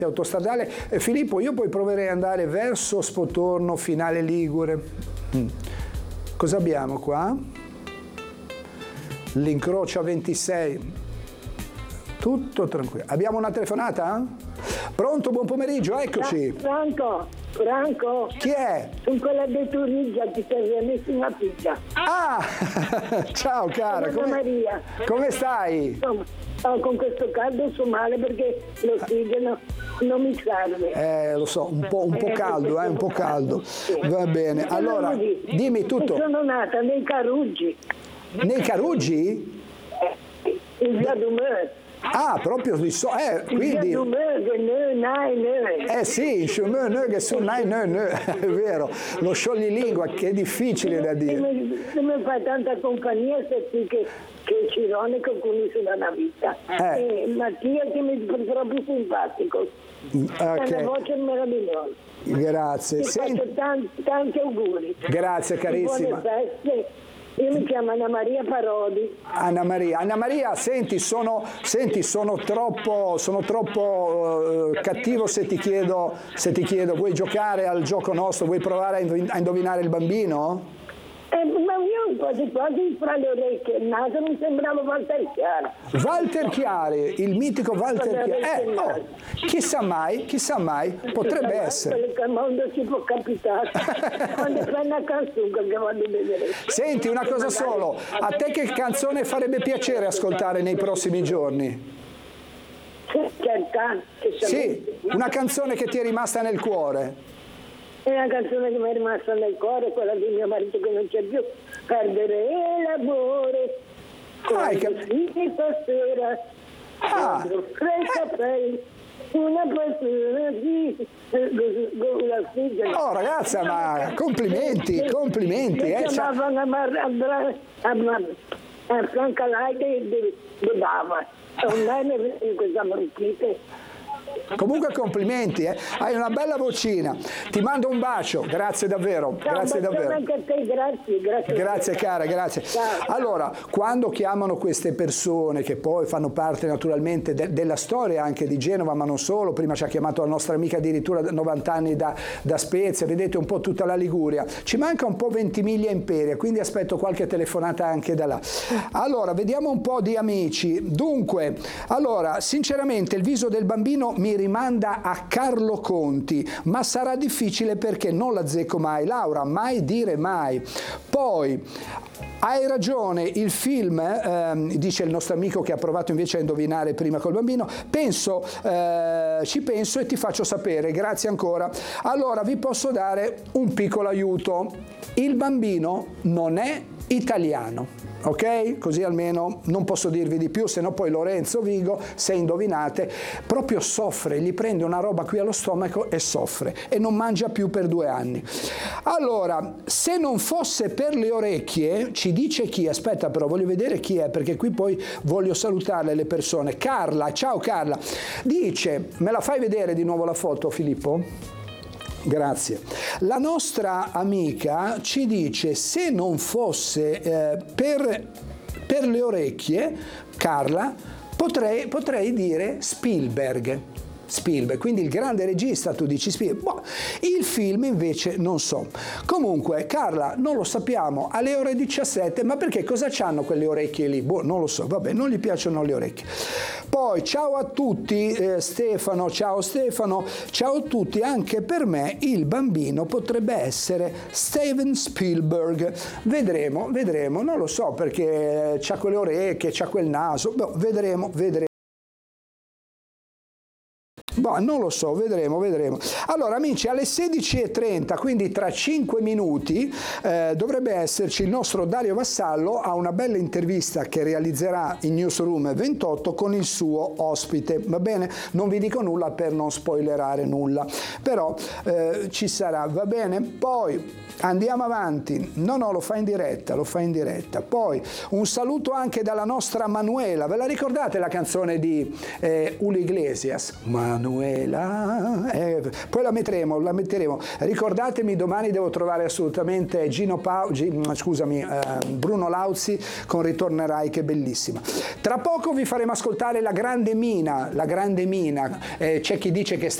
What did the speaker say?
autostradale. Filippo, io poi proverei ad andare verso Spotorno, Finale Ligure. Cosa abbiamo qua? L'incrocio a 26. Tutto tranquillo. Abbiamo una telefonata? Pronto, buon pomeriggio, eccoci. Franco. Chi è? Sono quella di Turingia, ti sei messo una pizza. Ah, ciao cara. Sono Maria. Come stai? Insomma, con questo caldo sto male perché l'ossigeno non mi serve. Lo so, un po' caldo, un po' caldo. Sì. Va bene. Allora, dimmi tutto. Sono nata nei Caruggi. Nei Caruggi? In via Dumeur. Ah, proprio quindi... sì, che su è vero, lo scioglilingua che è difficile da dire. Se mi fai tanta compagnia, sei che è ironico con una vita. Mattia che mi è proprio simpatico. Ha una voce meravigliosa. Grazie. Ti faccio tanti auguri. Grazie carissima. Buone feste. Io mi chiamo Anna Maria Parodi. Anna Maria, senti, sono troppo cattivo se ti chiedo, vuoi giocare al gioco nostro, vuoi provare a indovinare il bambino? Ma io quasi fra le orecchie e il naso mi sembrava Walter Chiari. Walter Chiari, il mitico Walter Chiari. Chissà mai, potrebbe essere. Che mondo ci può capitare. Quando fai una canzone che voglio vedere. Senti, una cosa solo, a te che canzone farebbe piacere ascoltare nei prossimi giorni? Sì, una canzone che ti è rimasta nel cuore. È una canzone che mi è rimasta nel cuore, quella di mio marito che non c'è più, perdere l'amore, figli stasera, una persona di Oh ragazza, ma complimenti. Mi chiamavano a Franca Laite di Bava, non è in questa marchite. Comunque complimenti, hai una bella vocina, ti mando un bacio, grazie davvero, grazie davvero. Anche a te, grazie. Grazie cara, grazie. Ciao. Allora, quando chiamano queste persone che poi fanno parte naturalmente della storia anche di Genova, ma non solo, prima ci ha chiamato la nostra amica addirittura 90 anni da Spezia, vedete un po' tutta la Liguria, ci manca un po' Ventimiglia Imperia, quindi aspetto qualche telefonata anche da là. Allora, vediamo un po' di amici. Dunque, allora, sinceramente il viso del bambino mi rimanda a Carlo Conti, ma sarà difficile perché non la azzecco mai. Laura, mai dire mai. Poi, hai ragione, il film, dice il nostro amico che ha provato invece a indovinare prima col bambino, ci penso e ti faccio sapere, grazie ancora. Allora, vi posso dare un piccolo aiuto. Il bambino non è italiano. Ok? Così almeno non posso dirvi di più, se no poi Lorenzo Vigo, se indovinate, proprio soffre, gli prende una roba qui allo stomaco e soffre e non mangia più per 2 anni. Allora, se non fosse per le orecchie, ci dice chi? Aspetta però, voglio vedere chi è, perché qui poi voglio salutare le persone. Carla, ciao Carla, dice, me la fai vedere di nuovo la foto Filippo? Grazie. La nostra amica ci dice se non fosse per le orecchie, Carla, potrei dire Spielberg, quindi il grande regista, tu dici Spielberg. Il film invece non so. Comunque Carla, non lo sappiamo, alle ore 17, ma perché cosa c'hanno quelle orecchie lì? Non lo so, vabbè, non gli piacciono le orecchie. Poi ciao a tutti, Stefano, ciao a tutti, anche per me il bambino potrebbe essere Steven Spielberg, vedremo, non lo so perché c'ha quelle orecchie, c'ha quel naso, vedremo. Non lo so, vedremo. Allora amici, alle 16:30, quindi tra 5 minuti, dovrebbe esserci il nostro Dario Vassallo a una bella intervista che realizzerà in Newsroom 28 con il suo ospite, va bene? Non vi dico nulla per non spoilerare nulla, però ci sarà, va bene? Poi andiamo avanti, no, lo fa in diretta. Poi un saluto anche dalla nostra Manuela, ve la ricordate la canzone di Julio Iglesias? Manuela, Emanuela, poi la metteremo. Ricordatemi, domani devo trovare assolutamente Bruno Lauzi con Ritornerai, che è bellissima. Tra poco vi faremo ascoltare La Grande Mina, c'è chi dice che